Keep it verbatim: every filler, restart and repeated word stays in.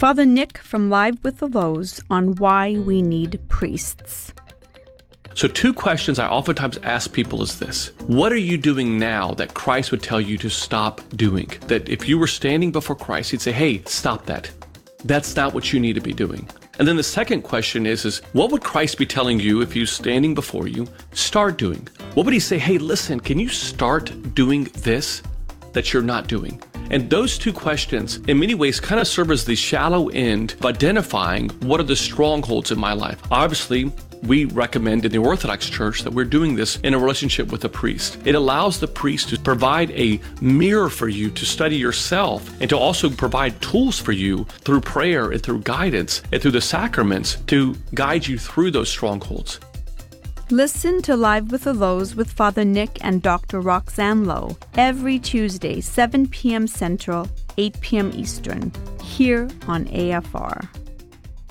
Father Nick from Live with the Lows on why we need priests. So two questions I oftentimes ask people is this: what are you doing now that Christ would tell you to stop doing? That if you were standing before Christ, he'd say, hey, stop that. That's not what you need to be doing. And then the second question is, is what would Christ be telling you if he's standing before you, start doing? What would he say? Hey, listen, can you start doing this that you're not doing? And those two questions, in many ways, kind of serve as the shallow end of identifying what are the strongholds in my life. Obviously, we recommend in the Orthodox Church that we're doing this in a relationship with a priest. It allows the priest to provide a mirror for you to study yourself and to also provide tools for you through prayer and through guidance and through the sacraments to guide you through those strongholds. Listen to Live with the Lows with Father Nick and Doctor Roxanne Lowe every Tuesday, seven p.m. Central, eight p.m. Eastern, here on A F R.